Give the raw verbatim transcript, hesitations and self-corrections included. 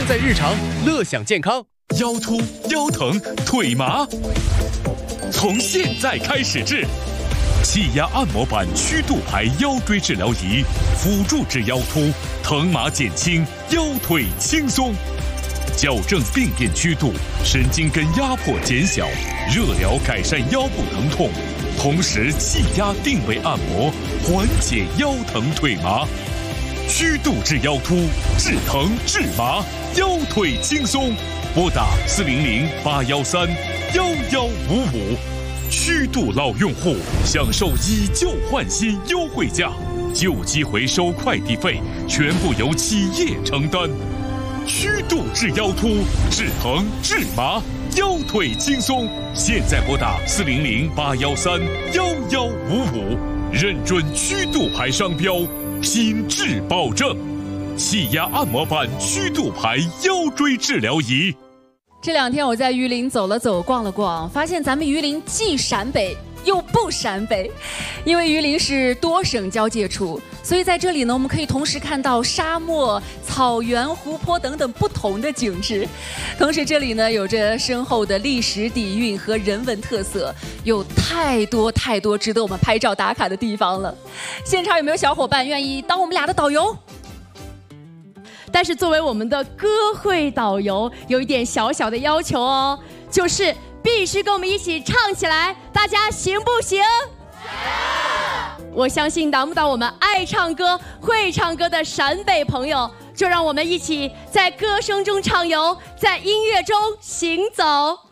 在日常，乐享健康。 腰突、腰疼、腿麻，从现在开始治。气压按摩板曲度牌腰椎治疗仪，辅助治腰突，疼麻减轻，腰腿轻松。矫正病变曲度，神经根压迫减小，热疗改善腰部疼痛，同时气压定位按摩，缓解腰疼腿麻。曲度治腰突，治疼治麻，腰腿轻松。拨打四零零八幺三幺幺五五。曲度老用户享受以旧换新优惠价，旧机回收快递费全部由企业承担。曲度治腰突，治疼治麻，腰腿轻松。现在拨打四零零八幺三幺幺五五，认准曲度牌商标，品质保证。气压按摩板曲度牌腰椎治疗仪。 这两天我在榆林走了走，逛了逛，发现咱们榆林既陕北又不陕北，因为榆林是多省交界处，所以在这里呢，我们可以同时看到沙漠、草原、湖泊等等不同的景致。同时，这里呢有着深厚的历史底蕴和人文特色，有太多太多值得我们拍照打卡的地方了。现场有没有小伙伴愿意当我们俩的导游？ 但是作为我们的歌会导游，有一点小小的要求哦，就是必须跟我们一起唱起来，大家行不行？行！我相信难不倒我们爱唱歌、会唱歌的陕北朋友，就让我们一起在歌声中畅游，在音乐中行走。